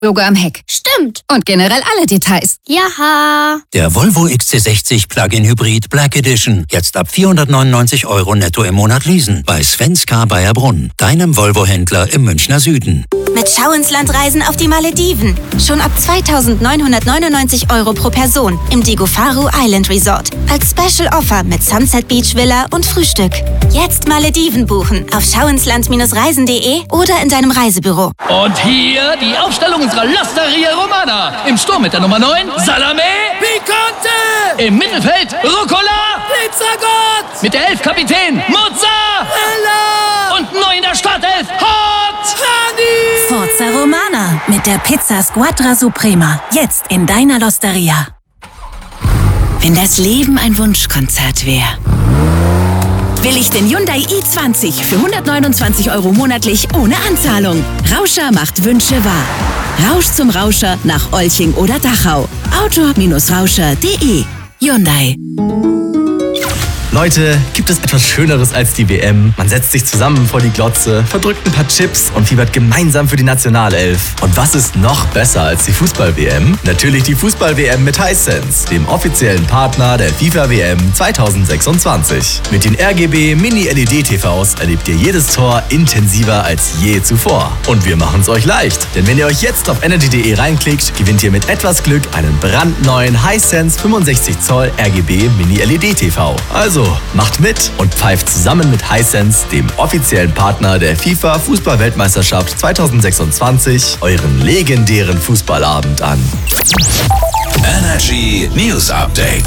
Logo am Heck. Stimmt. Und generell alle Details. Jaha. Der Volvo XC60 Plug-in Hybrid Black Edition. Jetzt ab 499 € netto im Monat leasen. Bei Svenska Bayersbrunn, deinem Volvo-Händler im Münchner Süden. Mit Schau ins Land reisen auf die Malediven. Schon ab 2.999 € pro Person im Digofaru Island Resort. Als Special Offer mit Sunset Beach Villa und Frühstück. Jetzt Malediven buchen auf schauinsland-reisen.de oder in deinem Reisebüro. Und hier die Aufstellung unserer L'Osteria Romana. Im Sturm mit der Nummer 9, Salame Picante. Im Mittelfeld, Rucola Pizzagott. Mit der 11 Kapitän, Mozzarella. Und neu in der Startelf, Hot Honey. Forza Romana mit der Pizza Squadra Suprema. Jetzt in deiner L'Osteria. Wenn das Leben ein Wunschkonzert wäre, will ich den Hyundai i20 für 129 € monatlich ohne Anzahlung. Rauscher macht Wünsche wahr. Rausch zum Rauscher nach Olching oder Dachau. Auto-rauscher.de. Hyundai. Leute, gibt es etwas Schöneres als die WM? Man setzt sich zusammen vor die Glotze, verdrückt ein paar Chips und fiebert gemeinsam für die Nationalelf. Und was ist noch besser als die Fußball-WM? Natürlich die Fußball-WM mit Hisense, dem offiziellen Partner der FIFA-WM 2026. Mit den RGB Mini-LED-TVs erlebt ihr jedes Tor intensiver als je zuvor. Und wir machen es euch leicht, denn wenn ihr euch jetzt auf energy.de reinklickt, gewinnt ihr mit etwas Glück einen brandneuen Hisense 65 Zoll RGB Mini-LED-TV. Also, macht mit und pfeift zusammen mit Hisense, dem offiziellen Partner der FIFA-Fußball-Weltmeisterschaft 2026, euren legendären Fußballabend an. Energy News Update.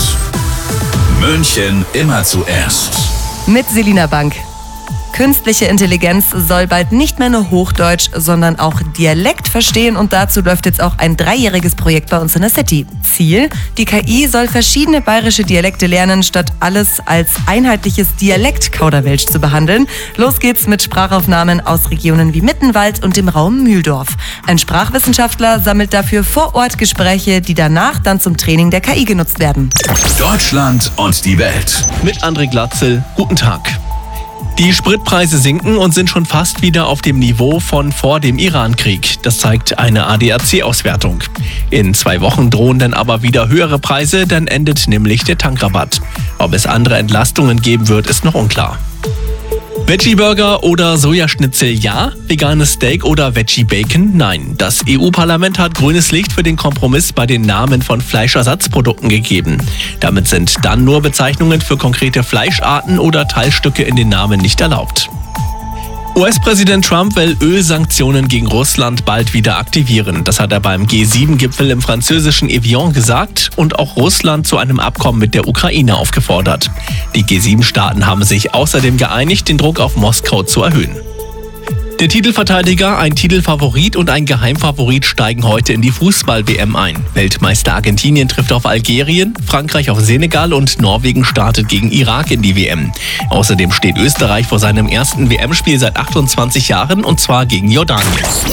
München immer zuerst. Mit Selina Bank. Künstliche Intelligenz soll bald nicht mehr nur Hochdeutsch, sondern auch Dialekt verstehen und dazu läuft jetzt auch ein 3-jähriges Projekt bei uns in der City. Ziel: Die KI soll verschiedene bayerische Dialekte lernen, statt alles als einheitliches Dialekt-Kauderwelsch zu behandeln. Los geht's mit Sprachaufnahmen aus Regionen wie Mittenwald und dem Raum Mühldorf. Ein Sprachwissenschaftler sammelt dafür vor Ort Gespräche, die danach dann zum Training der KI genutzt werden. Deutschland und die Welt. Mit André Glatzel, guten Tag. Die Spritpreise sinken und sind schon fast wieder auf dem Niveau von vor dem Iran-Krieg. Das zeigt eine ADAC-Auswertung. In 2 Wochen drohen dann aber wieder höhere Preise, dann endet nämlich der Tankrabatt. Ob es andere Entlastungen geben wird, ist noch unklar. Veggie-Burger oder Sojaschnitzel ja, veganes Steak oder Veggie-Bacon nein. Das EU-Parlament hat grünes Licht für den Kompromiss bei den Namen von Fleischersatzprodukten gegeben. Damit sind dann nur Bezeichnungen für konkrete Fleischarten oder Teilstücke in den Namen nicht erlaubt. US-Präsident Trump will Ölsanktionen gegen Russland bald wieder aktivieren. Das hat er beim G7-Gipfel im französischen Evian gesagt und auch Russland zu einem Abkommen mit der Ukraine aufgefordert. Die G7-Staaten haben sich außerdem geeinigt, den Druck auf Moskau zu erhöhen. Der Titelverteidiger, ein Titelfavorit und ein Geheimfavorit steigen heute in die Fußball-WM ein. Weltmeister Argentinien trifft auf Algerien, Frankreich auf Senegal und Norwegen startet gegen Irak in die WM. Außerdem steht Österreich vor seinem ersten WM-Spiel seit 28 Jahren und zwar gegen Jordanien.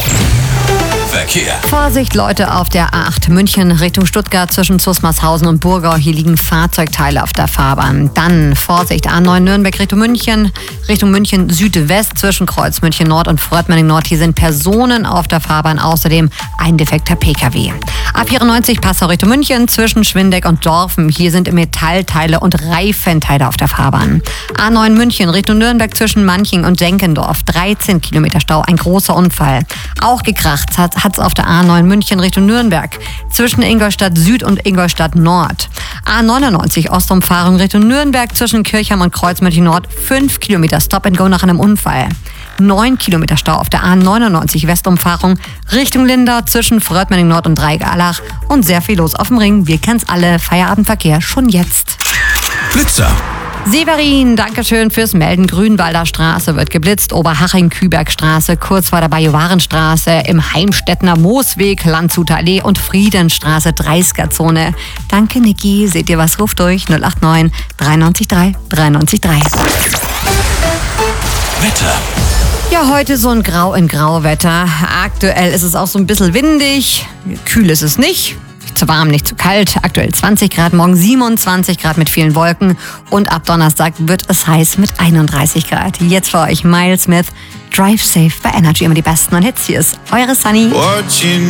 Verkehr. Vorsicht, Leute, auf der A8 München Richtung Stuttgart zwischen Zusmarshausen und Burgau. Hier liegen Fahrzeugteile auf der Fahrbahn. Dann Vorsicht, A9 Nürnberg Richtung München Südwest zwischen Kreuz München Nord und Fröttmanning Nord. Hier sind Personen auf der Fahrbahn, außerdem ein defekter PKW. A94 Passau Richtung München zwischen Schwindeck und Dorfen. Hier sind Metallteile und Reifenteile auf der Fahrbahn. A9 München Richtung Nürnberg zwischen Manching und Denkendorf. 13 Kilometer Stau, ein großer Unfall. Auch gekracht hat's auf der A9 München Richtung Nürnberg zwischen Ingolstadt Süd und Ingolstadt Nord. A99 Ostumfahrung Richtung Nürnberg zwischen Kirchheim und Kreuz München Nord. 5 Kilometer Stop and Go nach einem Unfall. 9 Kilometer Stau auf der A99 Westumfahrung Richtung Lindau zwischen Fröttmanning Nord und Dreigalach und sehr viel los auf dem Ring. Wir kennen's alle. Feierabendverkehr schon jetzt. Blitzer. Severin, Dankeschön fürs Melden. Grünwalder Straße wird geblitzt, Oberhaching-Kübergstraße, kurz vor der Bajuwarenstraße, im Heimstettner Moosweg, Landshuter Allee und Friedenstraße, 30er-Zone. Danke, Niki. Seht ihr was? Ruft durch 089 93 3 93 3. Wetter. Ja, heute so ein Grau in Grau-Wetter. Aktuell ist es auch so ein bisschen windig. Kühl ist es nicht. Nicht zu warm, nicht zu kalt. Aktuell 20 Grad, morgen 27 Grad mit vielen Wolken. Und ab Donnerstag wird es heiß mit 31 Grad. Jetzt für euch Miles Smith, Drive Safe bei Energy. Immer die besten Hits. Hier ist eure Sunny.